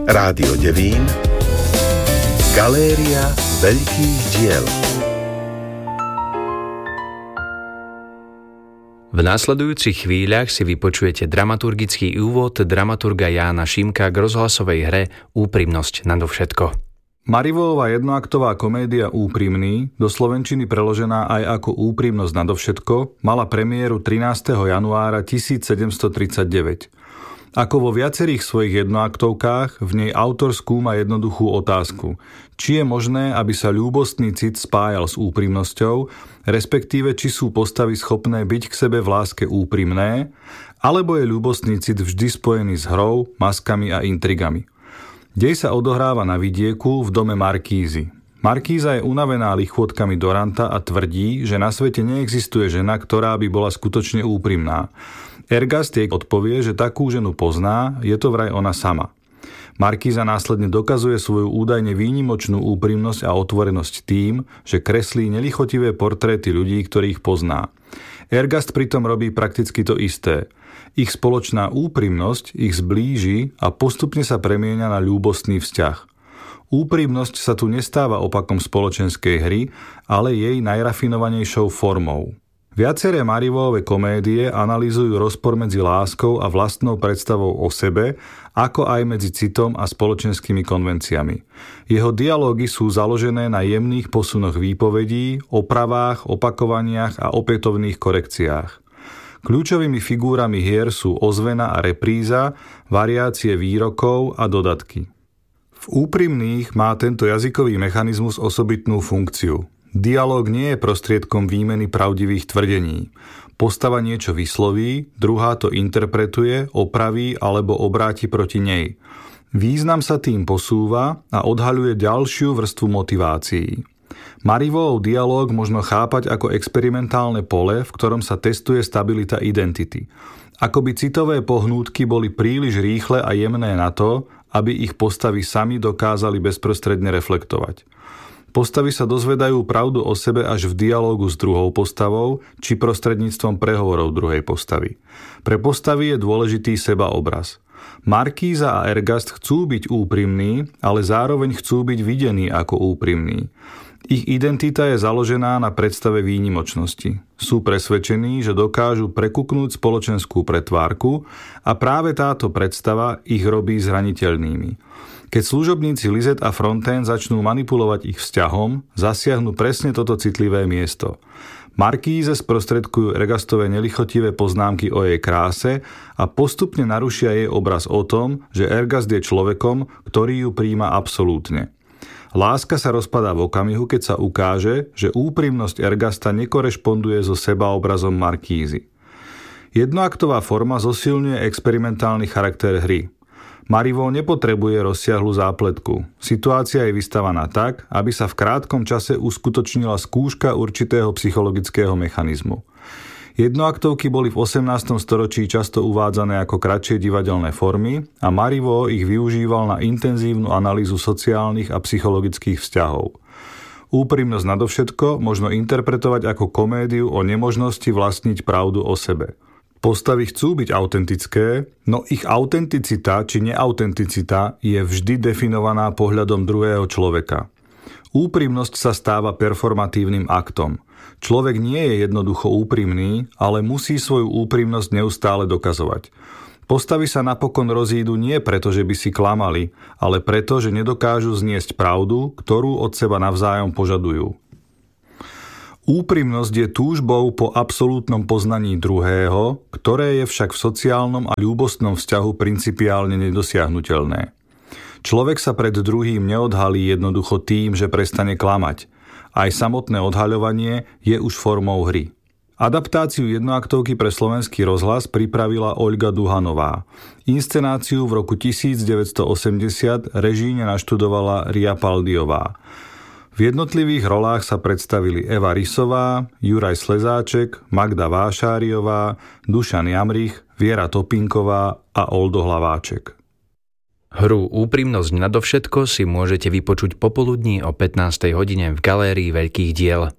Rádio Devín, Galéria veľkých diel. V nasledujúcich chvíľach si vypočujete dramaturgický úvod dramaturga Jána Šimka k rozhlasovej hre Úprimnosť nadovšetko. Marivová jednoaktová komédia Úprimný, do slovenčiny preložená aj ako Úprimnosť nadovšetko, mala premiéru 13. januára 1739. Ako vo viacerých svojich jednoaktovkách, v nej autor skúma jednoduchú otázku. Či je možné, aby sa ľúbostný cit spájal s úprimnosťou, respektíve či sú postavy schopné byť k sebe v láske úprimné, alebo je ľúbostný cit vždy spojený s hrou, maskami a intrigami. Dej sa odohráva na vidieku v dome Markízy. Markíza je unavená lichôtkami Doranta a tvrdí, že na svete neexistuje žena, ktorá by bola skutočne úprimná. Ergast jej odpovie, že takú ženu pozná, je to vraj ona sama. Markíza následne dokazuje svoju údajne výnimočnú úprimnosť a otvorenosť tým, že kreslí nelichotivé portréty ľudí, ktorých pozná. Ergast pritom robí prakticky to isté. Ich spoločná úprimnosť ich zblíži a postupne sa premieňa na ľúbostný vzťah. Úprimnosť sa tu nestáva opakom spoločenskej hry, ale jej najrafinovanejšou formou. Viaceré Marivovové komédie analyzujú rozpor medzi láskou a vlastnou predstavou o sebe, ako aj medzi citom a spoločenskými konvenciami. Jeho dialógy sú založené na jemných posunoch výpovedí, opravách, opakovaniach a opätovných korekciách. Kľúčovými figúrami hier sú ozvena a repríza, variácie výrokov a dodatky. V Úprimných má tento jazykový mechanizmus osobitnú funkciu. Dialóg nie je prostriedkom výmeny pravdivých tvrdení. Postava niečo vysloví, druhá to interpretuje, opraví alebo obráti proti nej. Význam sa tým posúva a odhaľuje ďalšiu vrstvu motivácií. Marivov dialóg možno chápať ako experimentálne pole, v ktorom sa testuje stabilita identity. Akoby citové pohnútky boli príliš rýchle a jemné na to, aby ich postavy sami dokázali bezprostredne reflektovať. Postavy sa dozvedajú pravdu o sebe až v dialógu s druhou postavou či prostredníctvom prehovorov druhej postavy. Pre postavy je dôležitý sebaobraz. Markíza a Ergast chcú byť úprimní, ale zároveň chcú byť videní ako úprimní. Ich identita je založená na predstave výnimočnosti. Sú presvedčení, že dokážu prekuknúť spoločenskú pretvárku a práve táto predstava ich robí zraniteľnými. Keď služobníci Lisette a Fontaine začnú manipulovať ich vzťahom, zasiahnu presne toto citlivé miesto. Markíze sprostredkujú Ergastove nelichotivé poznámky o jej kráse a postupne narušia jej obraz o tom, že Ergast je človekom, ktorý ju prijíma absolútne. Láska sa rozpadá v okamihu, keď sa ukáže, že úprimnosť Ergasta nekorešponduje so sebaobrazom Markízy. Jednoaktová forma zosilňuje experimentálny charakter hry. Marivaux nepotrebuje rozsiahlu zápletku. Situácia je vystavaná tak, aby sa v krátkom čase uskutočnila skúška určitého psychologického mechanizmu. Jednoaktovky boli v 18. storočí často uvádzané ako kratšie divadelné formy a Marivaux ich využíval na intenzívnu analýzu sociálnych a psychologických vzťahov. Úprimnosť nadovšetko možno interpretovať ako komédiu o nemožnosti vlastniť pravdu o sebe. Postavy chcú byť autentické, no ich autenticita či neautenticita je vždy definovaná pohľadom druhého človeka. Úprimnosť sa stáva performatívnym aktom. Človek nie je jednoducho úprimný, ale musí svoju úprimnosť neustále dokazovať. Postavy sa napokon rozídu nie preto, že by si klamali, ale preto, že nedokážu zniesť pravdu, ktorú od seba navzájom požadujú. Úprimnosť je túžbou po absolútnom poznaní druhého, ktoré je však v sociálnom a ľúbostnom vzťahu principiálne nedosiahnuteľné. Človek sa pred druhým neodhalí jednoducho tým, že prestane klamať. Aj samotné odhaľovanie je už formou hry. Adaptáciu jednoaktovky pre slovenský rozhlas pripravila Oľga Duhanová. Inscenáciu v roku 1980 režíne naštudovala Ria Paldiová. V jednotlivých rolách sa predstavili Eva Rysová, Juraj Slezáček, Magda Vášáriová, Dušan Jamrich, Viera Topinková a Oldo Hlaváček. Hru Úprimnosť nadovšetko si môžete vypočuť popoludní o 15. hodine v Galérii veľkých diel.